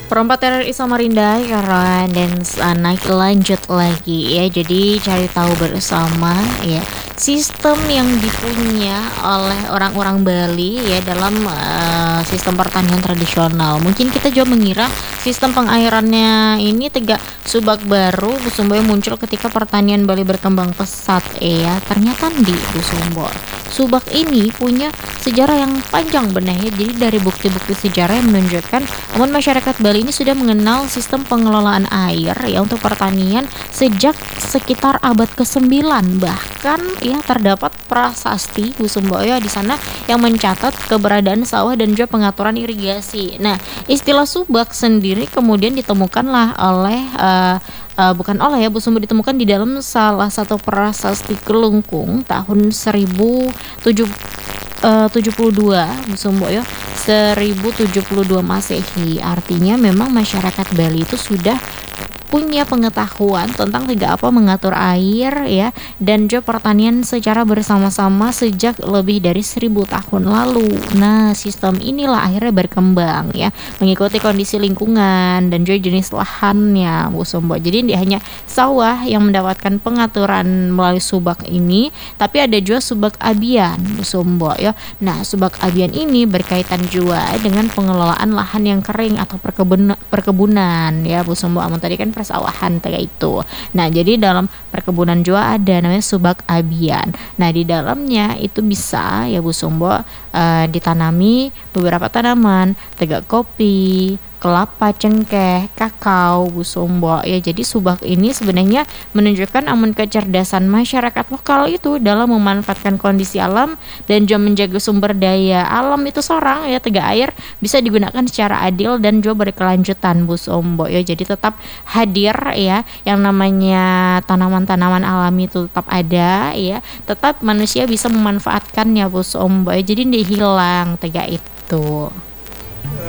Perompak teroris Samarinda Karen dan anak lanjut lagi ya. Jadi cari tahu bersama ya sistem yang dipunya oleh orang-orang Bali ya dalam sistem pertanian tradisional. Mungkin kita juga mengira sistem pengairannya ini tegak subak baru Busumbo yang muncul ketika pertanian Bali berkembang pesat ya. Ternyata di Busumbo subak ini punya sejarah yang panjang benar ya. Jadi dari bukti-bukti sejarah yang menunjukkan namun masyarakat Bali ini sudah mengenal sistem pengelolaan air ya untuk pertanian sejak sekitar abad ke-9. Bahkan ya terdapat prasasti Busumbo ya di sana yang mencatat keberadaan sawah dan juga pengaturan irigasi. Nah, istilah subak sendiri kemudian ditemukanlah oleh bukan oleh ya Busumbo ditemukan di dalam salah satu prasasti Kelungkung tahun 1072 Busumbo ya 1072 Masehi. Artinya memang masyarakat Bali itu sudah punya pengetahuan tentang tidak apa mengatur air ya dan juga pertanian secara bersama-sama sejak lebih dari 1000 tahun lalu. Nah, sistem inilah akhirnya berkembang ya mengikuti kondisi lingkungan dan juga jenis lahannya Busumbo. Jadi tidak hanya sawah yang mendapatkan pengaturan melalui subak ini, tapi ada juga subak abian Busumbo ya. Nah, subak abian ini berkaitan juga dengan pengelolaan lahan yang kering atau perkebunan ya Busumbo. Amun tadi kan persawahan kayak itu. Nah, jadi dalam perkebunan juga ada namanya subak abian. Nah, di dalamnya itu bisa ya Busumbo ditanami beberapa tanaman, tegak kopi, kelapa, cengkeh, kakao, Busumbo ya. Jadi subak ini sebenarnya menunjukkan amun kecerdasan masyarakat lokal itu dalam memanfaatkan kondisi alam dan juga menjaga sumber daya alam itu seorang ya tegak air bisa digunakan secara adil dan juga berkelanjutan Busumbo ya. Jadi tetap hadir ya yang namanya tanaman-tanaman alami itu tetap ada ya. Tetap manusia bisa memanfaatkannya Busumbo ya. Jadi tidak hilang tegak itu.